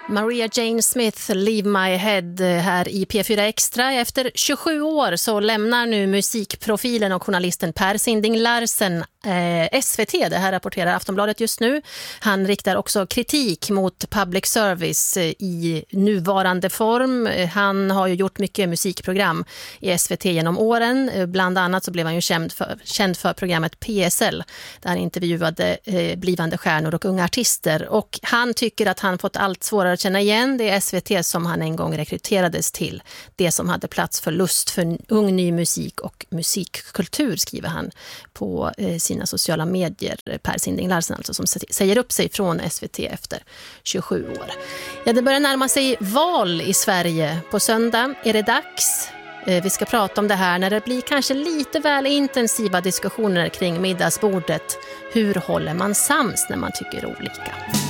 Maria Jane Smith, Leave My Head här i P4 Extra. Efter 27 år så lämnar nu musikprofilen och journalisten Per Sinding Larsen SVT. Det här rapporterar Aftonbladet just nu. Han riktar också kritik mot public service i nuvarande form. Han har ju gjort mycket musikprogram i SVT genom åren. Bland annat så blev han ju känd för programmet PSL där han intervjuade blivande stjärnor och unga artister. Och han tycker att han fått allt svårare att känna igen det SVT som han en gång rekryterades till. Det som hade plats för lust för ung ny musik och musikkultur, skriver han på sina sociala medier. Per Sinding Larsen alltså, som säger upp sig från SVT efter 27 år. Ja, det börjar närma sig val i Sverige. På söndag är det dags. Vi ska prata om det här när det blir kanske lite väl intensiva diskussioner kring middagsbordet. Hur håller man sams när man tycker olika?